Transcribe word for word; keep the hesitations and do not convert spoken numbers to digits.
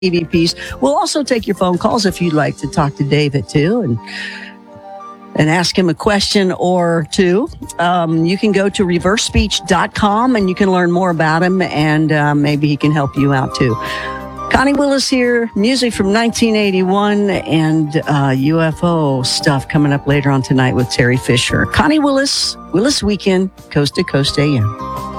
E V Ps. We'll also take your phone calls if you'd like to talk to David too and and ask him a question or two. Um, you can go to reverse speech dot com and you can learn more about him, and uh, maybe he can help you out too. Connie Willis here, music from nineteen eighty-one and uh, U F O stuff coming up later on tonight with Terry Fisher. Connie Willis, Willis Weekend, Coast to Coast A M.